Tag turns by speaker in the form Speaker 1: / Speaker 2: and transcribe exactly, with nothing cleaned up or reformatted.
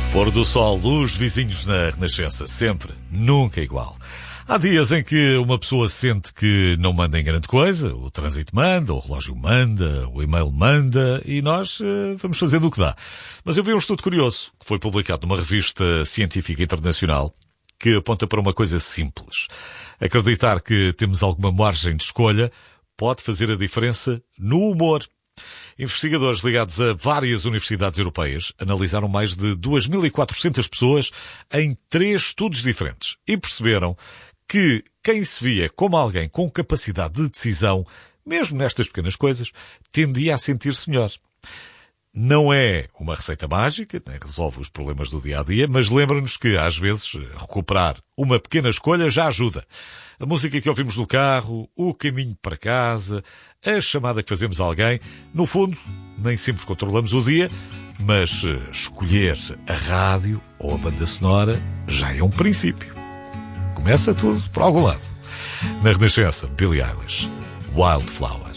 Speaker 1: Pôr do sol, os vizinhos na Renascença, sempre, nunca igual. Há dias em que uma pessoa sente que não manda em grande coisa, o trânsito manda, o relógio manda, o e-mail manda e nós uh, vamos fazendo o que dá. Mas eu vi um estudo curioso que foi publicado numa revista científica internacional que aponta para uma coisa simples. Acreditar que temos alguma margem de escolha pode fazer a diferença no humor. Investigadores ligados a várias universidades europeias analisaram mais de duas mil e quatrocentas pessoas em três estudos diferentes e perceberam que quem se via como alguém com capacidade de decisão, mesmo nestas pequenas coisas, tendia a sentir-se melhor. Não é uma receita mágica, nem resolve os problemas do dia-a-dia, mas lembra-nos que, às vezes, recuperar uma pequena escolha já ajuda. A música que ouvimos no carro, o caminho para casa, a chamada que fazemos a alguém, no fundo, nem sempre controlamos o dia, mas escolher a rádio ou a banda sonora já é um princípio. Começa tudo por algum lado. Na Renascença, Billie Eilish, Wildflower.